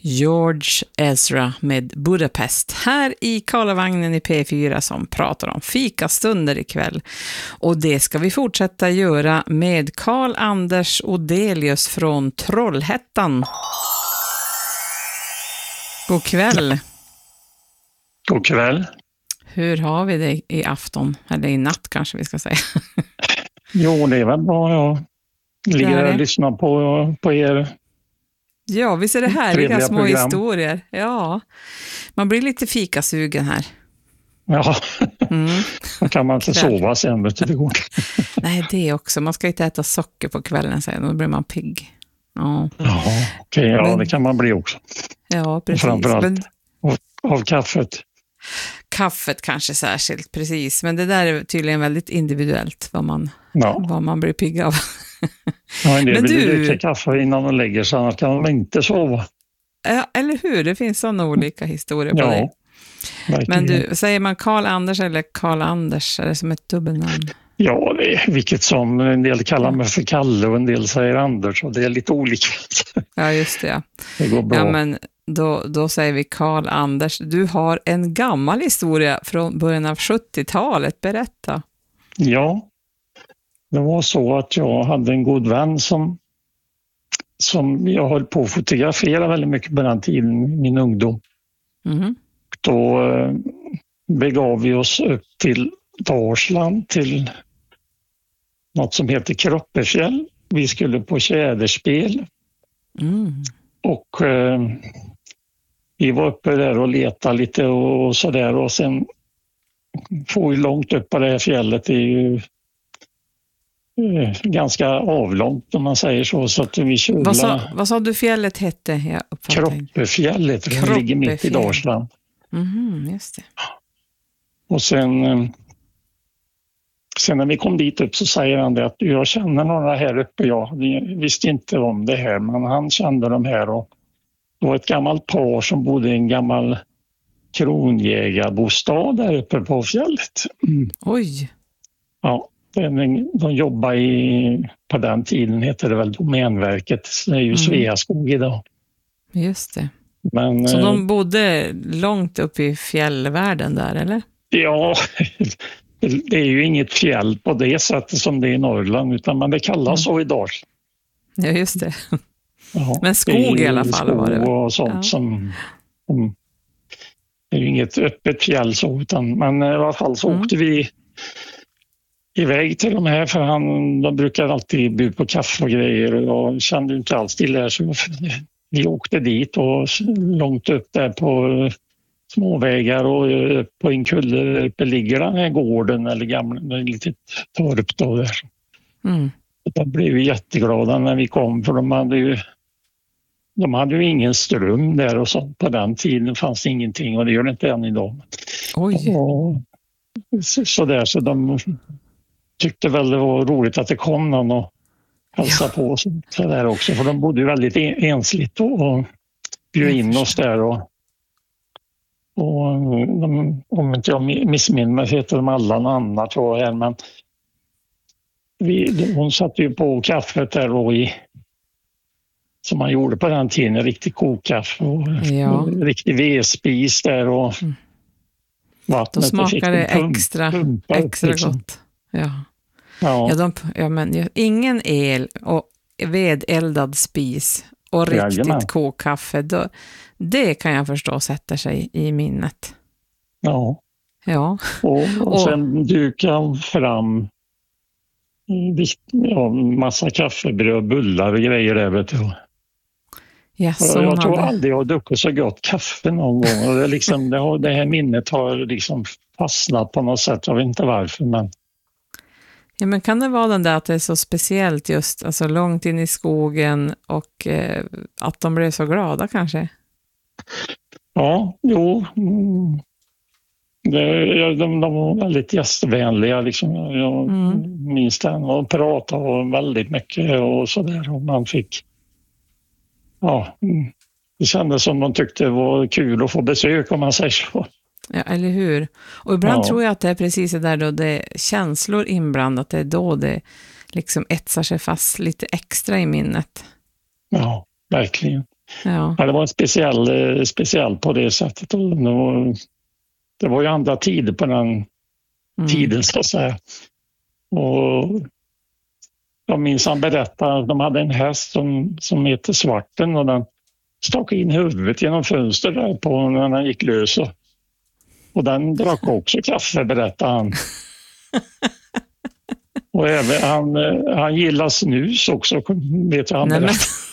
George Ezra med Budapest här i Karlavagnen i P4 som pratar om fikastunder ikväll. Och det ska vi fortsätta göra med Karl Anders Odelius från Trollhättan. God kväll. God kväll. Hur har vi det i afton? Eller i natt kanske vi ska säga. Jo, det är väl bra. Jag ligger och lyssnar på er. Ja, visst är det härliga små program. Historier. Ja, man blir lite fikasugen här. Ja, då kan man inte sova sen. Det går. Nej, det också. Man ska inte äta socker på kvällen sen, då blir man pigg. Ja, okej, men, det kan man bli också. Ja, precis. Framförallt av kaffet. Kaffet kanske särskilt, precis. Men det där är tydligen väldigt individuellt vad man blir pigg av. Ja, en del vill dricka kaffe innan de lägger sig, annars kan de inte sova. Ja, eller hur? Det finns sådana olika historier på det. Verkligen. Men du, säger man Karl Anders eller Karl Anders? Är det som ett dubbelnamn? Ja, det är vilket som. En del kallar mig för Kalle och en del säger Anders. Och det är lite olika. Ja, just det. Det går bra. Ja, men då säger vi Karl Anders. Du har en gammal historia från början av 70-talet. Berätta. Ja, det var så att jag hade en god vän som jag höll på att fotografera väldigt mycket på den tiden, min ungdom. Mm. Då begav vi oss upp till Dalsland, till något som heter Kroppefjäll. Vi skulle på tjäderspel. Och vi var uppe där och letade lite och sådär, och sen får vi långt upp på det här fjället. Det är ju ganska avlångt om man säger så att vi körde. Vad sa du fjället hette? Kroppefjället, det ligger mitt i Dalsland. Just det. Och sen när vi kom dit upp så säger han det att jag känner några här uppe. Jag visste inte om det här, men han kände de här, och det var ett gammalt par som bodde i en gammal kronjägarbostad där uppe på fjället. Oj! Ja, de jobbade på den tiden heter det väl Domänverket. Det är ju Sveaskog idag. Just det. Men, så de bodde långt upp i fjällvärlden där, eller? Ja, det är ju inget fjäll på det sättet som det är i Norrland, utan det kallas så idag. Ja, just det. Ja, men skog i alla fall var det. Och sånt som det är ju inget öppet fjäll så, men i alla fall så åkte vi iväg till de här, för de brukar alltid bjuda på kaffe och grejer, och jag kände inte alls till det här, så vi åkte dit och långt upp där på småvägar och på en kulle uppe ligger den här gården eller gamla litet torp då där. Då blev vi jätteglada när vi kom, för de hade ju ingen ström där och så. På den tiden fanns det ingenting, och det gör det inte än idag. Oj. Och så de tyckte väl det var roligt att det kom någon och hälsa på oss så där också, för de bodde ju väldigt ensligt och bjöd in oss där, och om inte jag missminner mig heter de alla någon annan tror jag, men hon satte ju på kaffet där och som man gjorde på den tiden, riktigt kokkaffe och riktig vedspis där, och vattnet. Då smakar det extra gott. Men ingen el och vedeldad spis och riktigt kokkaffe, det kan jag förstå sätter sig i minnet. Ja. Och sen dukade fram massa kaffebröd, bullar och grejer där, vet du. Yes, jag tror aldrig jag har druckit så gott kaffe någon gång. Och det här minnet har liksom fastnat på något sätt. Jag vet inte varför, men... Ja, men kan det vara den där att det är så speciellt just alltså långt in i skogen och att de blev så glada kanske? Ja, jo. De var väldigt gästvänliga liksom. Jag minns den och pratade väldigt mycket och sådär, och man fick det kändes som de tyckte det var kul att få besök, om man säger så. Ja, eller hur? Och ibland tror jag att det är precis det där då det är känslor inblandat, det är då det liksom etsar sig fast lite extra i minnet. Ja, verkligen. Ja. Ja, det var speciell på det sättet. Och det var ju andra tider på den tiden, så att säga. Och jag minns han berättade att de hade en häst som heter Svarten, och den stack in huvudet genom fönstret där på när den gick lös. Och den drack också kaffe, berättade han. Och även han gillar snus också, vet jag han berättade.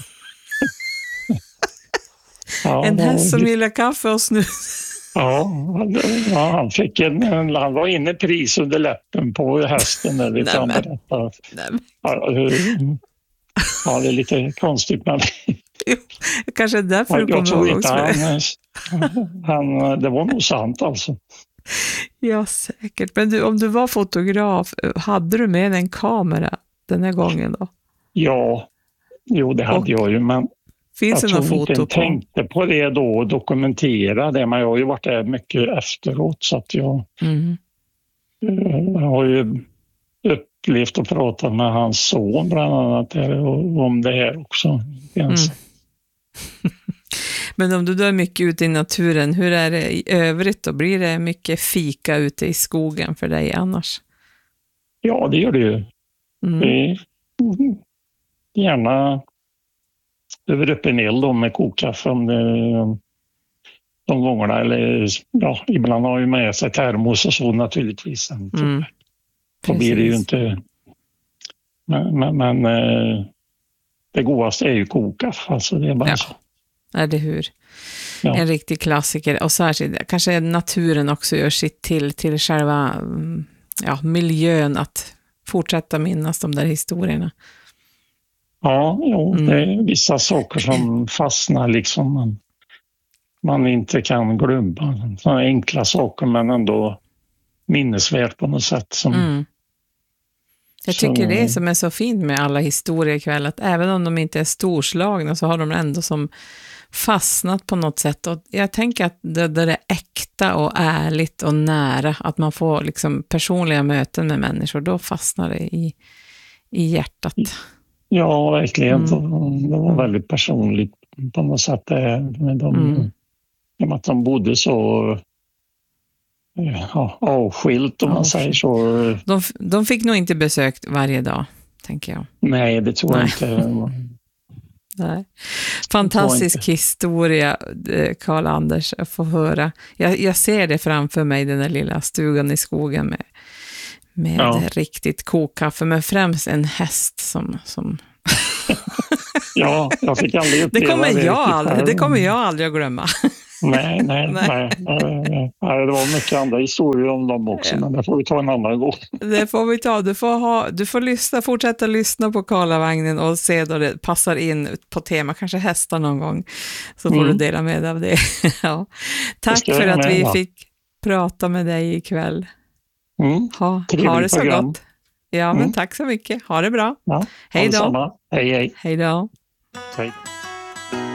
Ja, en häst som gillar kaffe och snus. Ja, han var inne pris under läppen på hästen där, vet han berättade. Ja, det är lite konstigt, men kanske därför du kommer ihåg också. Det var nog sant alltså. Ja, säkert. Men om du var fotograf, hade du med en kamera den här gången då? Ja, det hade jag ju, men finns det någon foto på? Jag tänkte på det då och dokumentera det, men jag har ju varit där mycket efteråt, så att jag har ju upplevt och pratat med hans son bland annat om det här också. Men om du då är mycket ute i naturen, hur är det i övrigt då? Blir det mycket fika ute i skogen för dig annars? Ja, det gör det ju. Gärna över upp en eld med kokkaffe om de gångerna. Eller ibland har ju med sig termos och så naturligtvis. Då blir det ju inte... Men det godaste är ju kokkaffe. Alltså det är bara så. Är det hur? Ja. En riktig klassiker. Och särskilt, kanske naturen också gör sitt till själva miljön att fortsätta minnas de där historierna. Ja, det är vissa saker som fastnar liksom. Man inte kan glömma. Sådana enkla saker, men ändå minnesvärt på något sätt. Jag tycker det som är så fint med alla historier ikväll, att även om de inte är storslagna så har de ändå som fastnat på något sätt. Och jag tänker att det är äkta och ärligt och nära, att man får liksom personliga möten med människor, då fastnar det i hjärtat. Ja, verkligen. Det var väldigt personligt på något sätt. Med att de bodde så avskilt, om man säger så. De fick nog inte besökt varje dag, tänker jag. Nej, det tror jag inte. Nej. Fantastisk historia, Karl-Anders, att få höra. Jag ser det framför mig, den där lilla stugan i skogen med riktigt kokkaffe, men främst en häst som... Ja, jag fick aldrig uppleva det kommer jag aldrig att glömma. Nej. Det var mycket andra historier om dem också, men det får vi ta en annan gång. Det får vi ta. Du får fortsätta lyssna på Karlavagnen och se då det passar in på tema, kanske hästar någon gång, så får du dela med dig av det. Ja. Tack för att vi fick prata med dig ikväll. Ha det så gott. Ja, men tack så mycket. Ha det bra. Ja, hej då. Hej. Hej då. Hej.